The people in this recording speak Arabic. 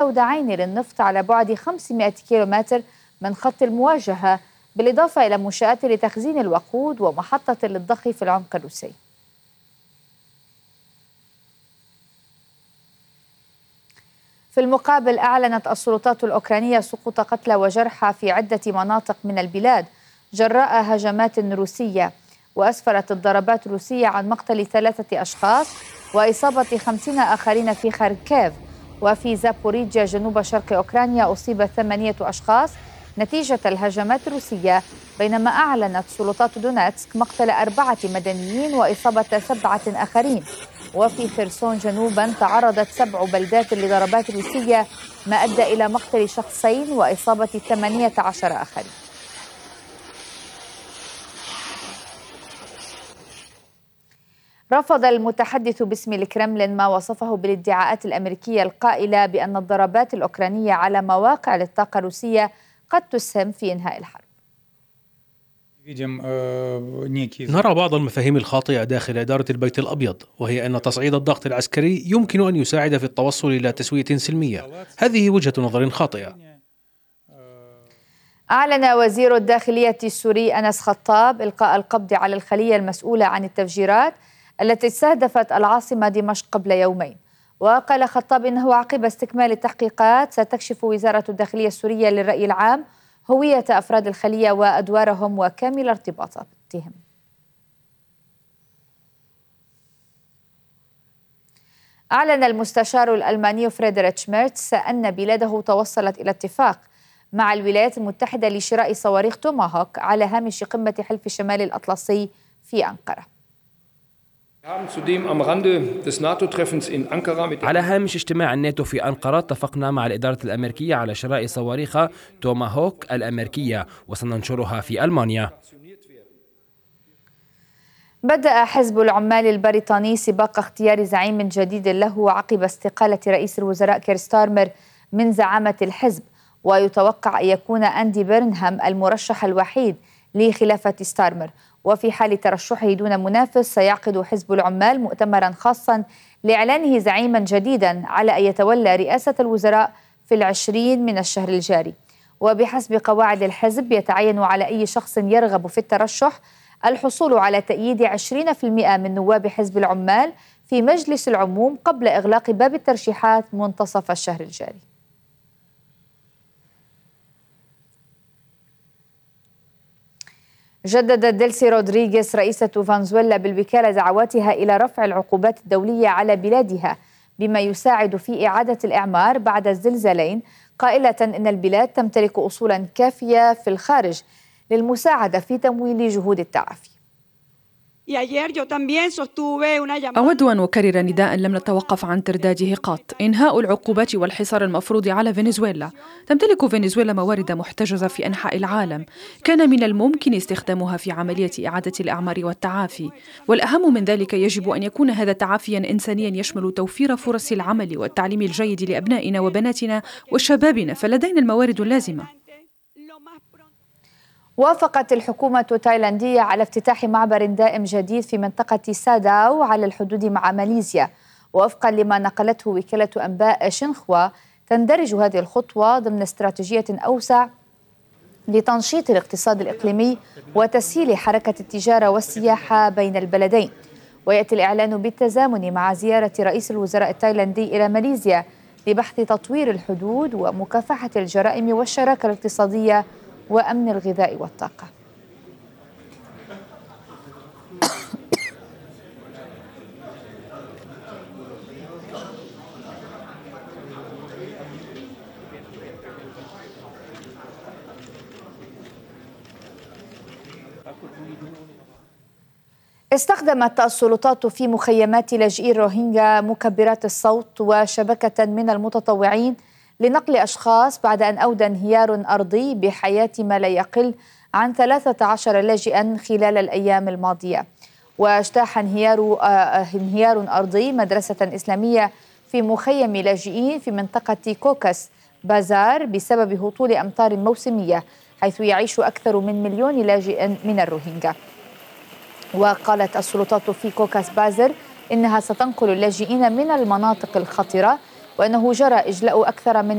مستودعين للنفط على بعد 500 كيلومتر من خط المواجهة، بالإضافة إلى منشآت لتخزين الوقود ومحطة للضخ في العمق الروسي. في المقابل، أعلنت السلطات الأوكرانية سقوط قتلى وجرحى في عدة مناطق من البلاد جراء هجمات روسية، وأسفرت الضربات الروسية عن مقتل 3 أشخاص وإصابة 50 آخرين في خاركيف. وفي زابوريجيا جنوب شرق أوكرانيا أصيب 8 أشخاص نتيجة الهجمات الروسية، بينما أعلنت سلطات دونيتسك مقتل 4 مدنيين وإصابة 7 آخرين. وفي خرسون جنوبا تعرضت 7 بلدات لضربات روسية، ما أدى إلى مقتل شخصين وإصابة 18 آخرين. رفض المتحدث باسم الكرملين ما وصفه بالادعاءات الأمريكية القائلة بأن الضربات الأوكرانية على مواقع للطاقة الروسية قد تسهم في إنهاء الحرب. نرى بعض المفاهيم الخاطئة داخل إدارة البيت الأبيض، وهي أن تصعيد الضغط العسكري يمكن أن يساعد في التوصل إلى تسوية سلمية. هذه وجهة نظر خاطئة. أعلن وزير الداخلية السوري أنس خطاب إلقاء القبض على الخلية المسؤولة عن التفجيرات التي استهدفت العاصمة دمشق قبل يومين. وقال خطاب إنه عقب استكمال التحقيقات ستكشف وزارة الداخلية السورية للرأي العام هوية أفراد الخلية وأدوارهم وكامل ارتباطاتهم. أعلن المستشار الألماني فريدريتش ميرتس أن بلاده توصلت إلى اتفاق مع الولايات المتحدة لشراء صواريخ توماهوك على هامش قمة حلف شمال الأطلسي في أنقرة. على هامش اجتماع الناتو في أنقرة اتفقنا مع الإدارة الأمريكية على شراء صواريخ توماهوك الأمريكية وسننشرها في ألمانيا. بدأ حزب العمال البريطاني سباق اختيار زعيم جديد له عقب استقالة رئيس الوزراء كير ستارمر من زعامة الحزب، ويتوقع أن يكون أندي بيرنهام المرشح الوحيد لخلافة ستارمر. وفي حال ترشحه دون منافس سيعقد حزب العمال مؤتمرا خاصا لإعلانه زعيما جديدا على أن يتولى رئاسة الوزراء في 20 من الشهر الجاري. وبحسب قواعد الحزب يتعين على أي شخص يرغب في الترشح الحصول على تأييد 20% من نواب حزب العمال في مجلس العموم قبل إغلاق باب الترشيحات منتصف الشهر الجاري. جددت ديلسي رودريغيز رئيسة فنزويلا بالوكالة دعواتها إلى رفع العقوبات الدولية على بلادها بما يساعد في إعادة الإعمار بعد الزلزالين، قائلة إن البلاد تمتلك أصولا كافية في الخارج للمساعدة في تمويل جهود التعافي. أود أن أكرر نداء لم نتوقف عن ترداده قط: إنهاء العقوبات والحصار المفروض على فنزويلا. تمتلك فنزويلا موارد محتجزة في أنحاء العالم كان من الممكن استخدامها في عملية إعادة الإعمار والتعافي، والأهم من ذلك يجب أن يكون هذا تعافيا إنسانيا يشمل توفير فرص العمل والتعليم الجيد لأبنائنا وبناتنا وشبابنا، فلدينا الموارد اللازمة. وافقت الحكومة التايلاندية على افتتاح معبر دائم جديد في منطقة ساداو على الحدود مع ماليزيا. ووفقا لما نقلته وكالة أنباء شنخوا، تندرج هذه الخطوة ضمن استراتيجية أوسع لتنشيط الاقتصاد الإقليمي وتسهيل حركة التجارة والسياحة بين البلدين. ويأتي الإعلان بالتزامن مع زيارة رئيس الوزراء التايلاندي إلى ماليزيا لبحث تطوير الحدود ومكافحة الجرائم والشراكة الاقتصادية وأمن الغذاء والطاقة. استخدمت السلطات في مخيمات لاجئي الروهينجا مكبرات الصوت وشبكة من المتطوعين لنقل أشخاص بعد أن أودى انهيار أرضي بحياة ما لا يقل عن 13 لاجئا خلال الأيام الماضية. واجتاح انهيار أرضي مدرسة إسلامية في مخيم لاجئين في منطقة كوكاس بازار بسبب هطول أمطار موسمية، حيث يعيش أكثر من 1,000,000 لاجئ من الروهينجا. وقالت السلطات في كوكاس بازر إنها ستنقل اللاجئين من المناطق الخطرة، وأنه جرى إجلاء أكثر من